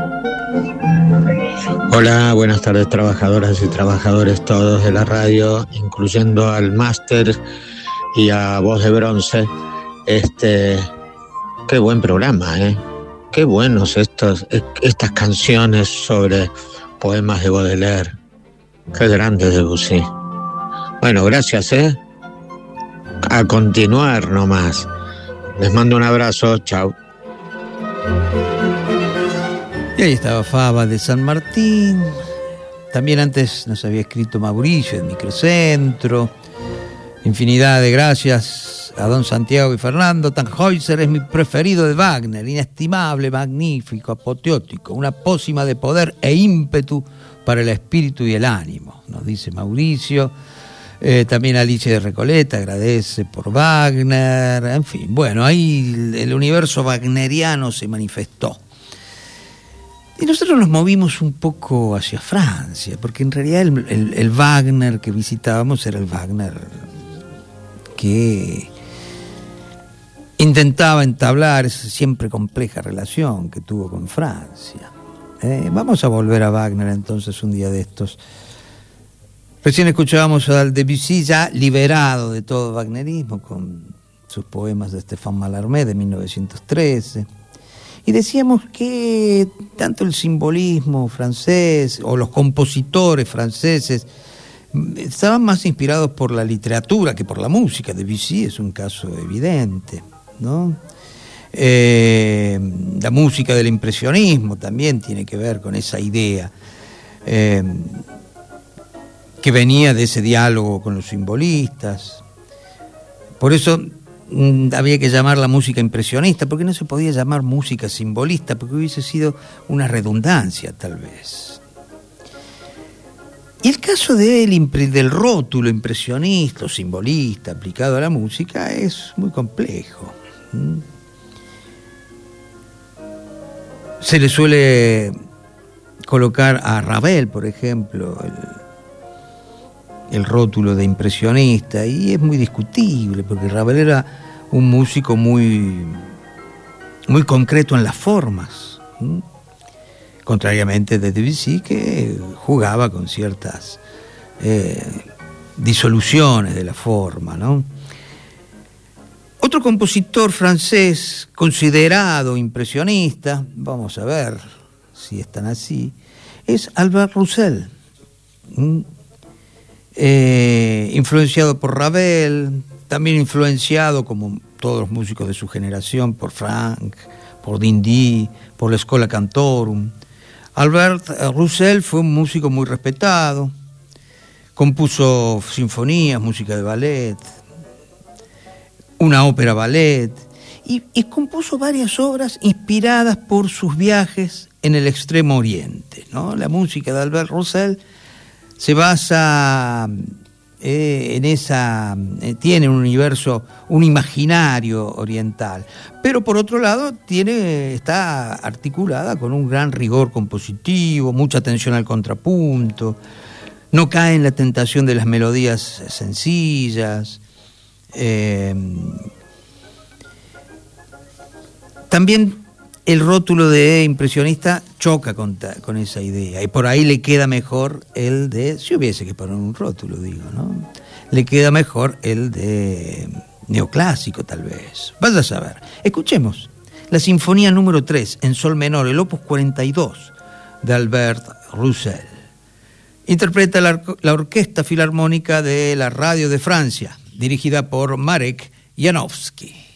Hola, buenas tardes, trabajadoras y trabajadores todos de la radio, incluyendo al máster y a Voz de Bronce. Qué buen programa, qué buenos estas canciones sobre poemas de Baudelaire. Qué grande Debussy. Bueno, gracias, a continuar nomás. Les mando un abrazo, chao. Y ahí estaba Faba de San Martín. También antes nos había escrito Mauricio de Microcentro. Infinidad de gracias a don Santiago y Fernando. Tannhäuser es mi preferido de Wagner, inestimable, magnífico, apoteótico, una pócima de poder e ímpetu para el espíritu y el ánimo, nos dice Mauricio. También Alicia de Recoleta agradece por Wagner. En fin, bueno, ahí el universo wagneriano se manifestó. Y nosotros nos movimos un poco hacia Francia, porque en realidad el Wagner que visitábamos era el Wagner que intentaba entablar esa siempre compleja relación que tuvo con Francia. Vamos a volver a Wagner entonces un día de estos. Recién escuchábamos al Debussy ya liberado de todo wagnerismo con sus poemas de Stéphane Mallarmé de 1913. Y decíamos que tanto el simbolismo francés o los compositores franceses estaban más inspirados por la literatura que por la música. Debussy es un caso evidente, ¿no? La música del impresionismo también tiene que ver con esa idea que venía de ese diálogo con los simbolistas. Por eso había que llamar la música impresionista, porque no se podía llamar música simbolista, porque hubiese sido una redundancia tal vez. Y el caso del rótulo impresionista o simbolista aplicado a la música es muy complejo. Se le suele colocar a Ravel, por ejemplo, el rótulo de impresionista, y es muy discutible, porque Ravel era un músico muy concreto en las formas, contrariamente de Debussy, que jugaba con ciertas disoluciones de la forma, ¿no? Otro compositor francés considerado impresionista, vamos a ver si están así, es Albert Roussel, influenciado por Ravel, también influenciado, como todos los músicos de su generación, por Franck, por Dindy, por la Schola Cantorum. Albert Roussel fue un músico muy respetado, compuso sinfonías, música de ballet, una ópera ballet, y compuso varias obras inspiradas por sus viajes en el Extremo Oriente, ¿no? La música de Albert Roussel se basa tiene un universo, un imaginario oriental, pero por otro lado está articulada con un gran rigor compositivo, mucha atención al contrapunto, no cae en la tentación de las melodías sencillas. También el rótulo de impresionista choca con esa idea, y por ahí le queda mejor el de, si hubiese que poner un rótulo, digo, ¿no? Le queda mejor el de neoclásico, tal vez. Vaya a saber. Escuchemos la Sinfonía número 3 en sol menor, el opus 42 de Albert Roussel. Interpreta la Orquesta Filarmónica de la Radio de Francia, dirigida por Marek Janowski.